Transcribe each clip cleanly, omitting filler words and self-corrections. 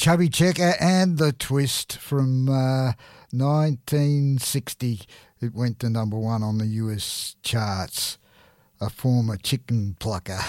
Chubby Checker and The Twist from 1960. It went to number one on the US charts. A former chicken plucker.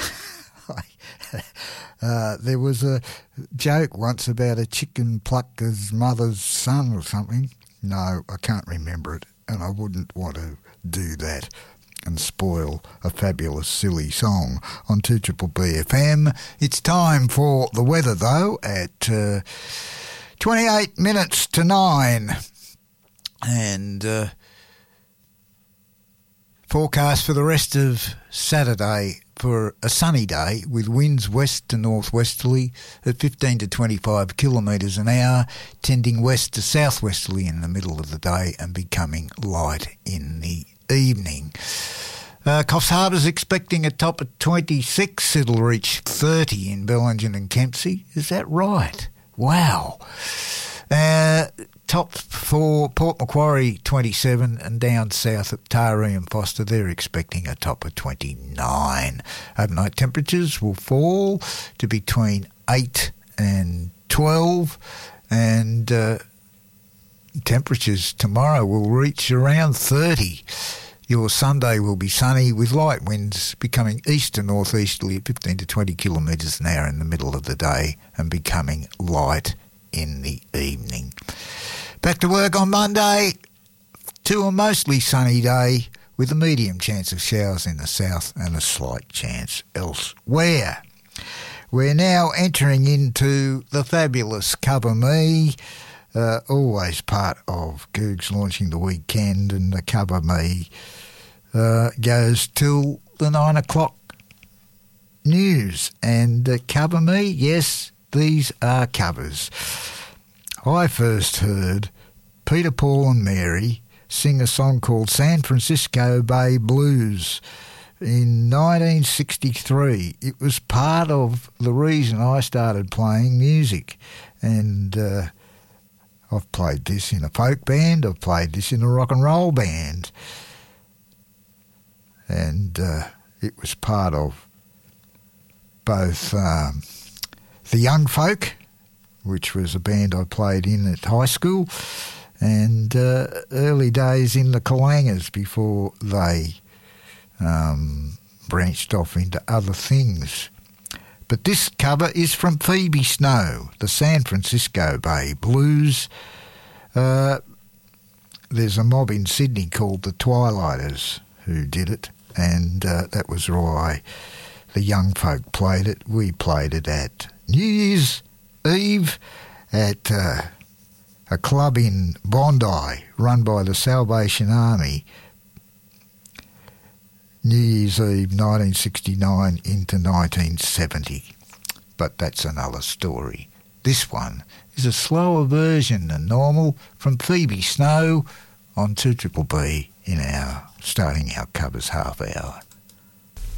There was a joke once about a chicken plucker's mother's son or something. No, I can't remember it, and I wouldn't want to do that and spoil a fabulous, silly song on 2BB FM. It's time for the weather, though, at 28 minutes to 9. And forecast for the rest of Saturday for a sunny day with winds west to northwesterly at 15 to 25 kilometres an hour, tending west to southwesterly in the middle of the day and becoming light in the evening. Coffs Harbour's expecting a top of 26. It'll reach 30 in Bellingen and Kempsey. Is that right? Wow. Top for Port Macquarie 27, and down south at Taree and Foster they're expecting a top of 29. Overnight temperatures will fall to between 8 and 12, and temperatures tomorrow will reach around 30. Your Sunday will be sunny with light winds becoming east to northeasterly at 15 to 20 kilometres an hour in the middle of the day and becoming light in the evening. Back to work on Monday to a mostly sunny day with a medium chance of showers in the south and a slight chance elsewhere. We're now entering into the fabulous Cover Me, always part of Googs Launching the Weekend, and the Cover Me goes till the 9 o'clock news. And Cover Me, yes, these are covers. I first heard Peter, Paul and Mary sing a song called San Francisco Bay Blues in 1963. It was part of the reason I started playing music. And I've played this in a folk band, I've played this in a rock and roll band. And it was part of both The Young Folk, which was a band I played in at high school, and early days in the Kalangers before they branched off into other things. But this cover is from Phoebe Snow, the San Francisco Bay Blues. There's a mob in Sydney called the Twilighters who did it, and that was why the young folk played it. We played it at New Year's Eve at a club in Bondi run by the Salvation Army. New Year's Eve 1969 into 1970. But that's another story. This one is a slower version than normal from Phoebe Snow on 2BB in our starting our covers half hour.